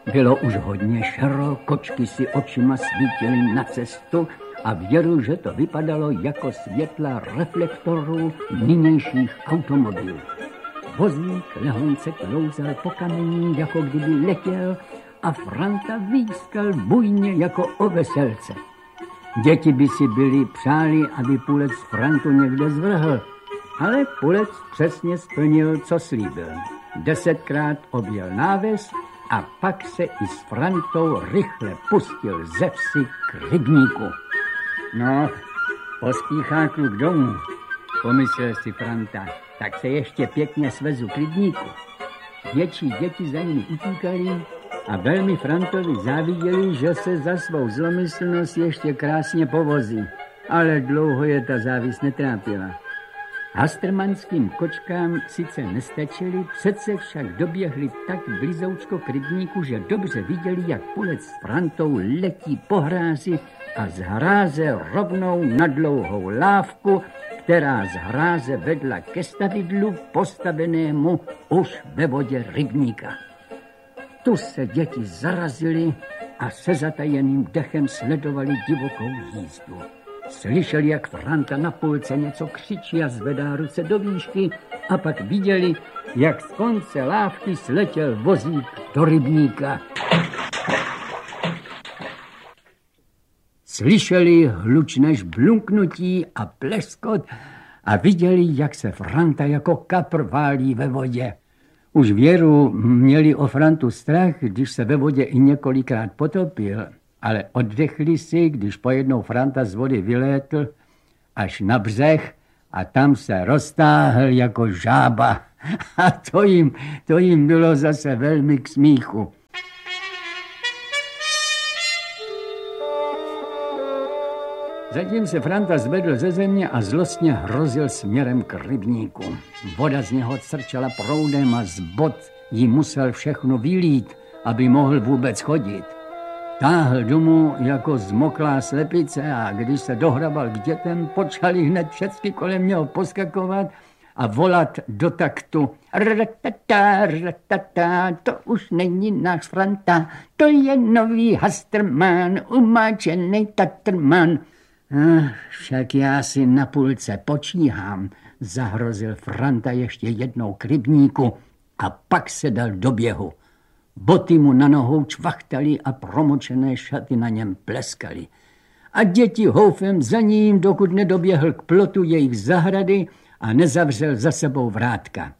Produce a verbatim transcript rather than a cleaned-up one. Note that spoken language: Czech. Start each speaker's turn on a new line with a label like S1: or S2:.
S1: Bylo už hodně šero, kočky si očima svítily na cestu a věru, že to vypadalo jako světla reflektorů nynějších automobilů. Vozík lehonce klouzal po kamení, jako kdyby letěl, a Franta výskal bujně jako o veselce. Děti by si byli přáli, aby Pulec Frantu někde zvrhl, ale Pulec přesně splnil, co slíbil. Desetkrát objel náves a pak se i s Frantou rychle pustil ze vsi k rybníku. No, pospíchá kluk domů, pomyslel si Franta, tak se ještě pěkně svezu k rybníku. Větší děti za nimi utíkali a velmi Frantovi záviděli, že se za svou zlomyslnost ještě krásně povozí, ale dlouho je ta závis netrápila. Hastrmanským kočkám sice nestačili, přece však doběhli tak blizoučko k rybníku, že dobře viděli, jak Pulec s Frantou letí po hrázi a z hráze rovnou na dlouhou lávku, která z hráze vedla ke stavidlu postavenému už ve vodě rybníka. Tu se děti zarazili a se zatajeným dechem sledovali divokou jízdu. Slyšeli, jak Franta na půlce něco křičí a zvedá ruce do výšky, a pak viděli, jak z konce lávky sletěl vozík do rybníka. Slyšeli hlučné žblunknutí a pleskot a viděli, jak se Franta jako kapr válí ve vodě. Už věru měli o Frantu strach, když se ve vodě i několikrát potopil, ale oddechli si, když pojednou Franta z vody vylétl až na břeh a tam se roztáhl jako žába. A to jim, to jim bylo zase velmi k smíchu. Zatím se Franta zvedl ze země a zlostně hrozil směrem k rybníku. Voda z něho crčela proudem a z bot jí musel všechno vylít, aby mohl vůbec chodit. Táhl domů jako zmoklá slepice a když se dohrabal k dětem, počali hned všechny kolem něho poskakovat a volat do taktu. Ratata, ratata, to už není náš Franta, to je nový Hastrman, umáčený Tatrman. Ah, však já si na půlce počíhám, zahrozil Franta ještě jednou k rybníku a pak se dal do běhu. Boty mu na nohou čvachtali a promočené šaty na něm pleskaly. A děti houfem za ním, dokud nedoběhl k plotu jejich zahrady a nezavřel za sebou vrátka.